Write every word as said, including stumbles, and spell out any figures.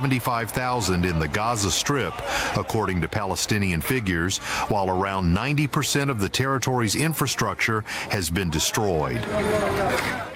seventy-five thousand in the Gaza Strip, according to Palestinian figures, while around ninety percent of the territory's infrastructure has been destroyed.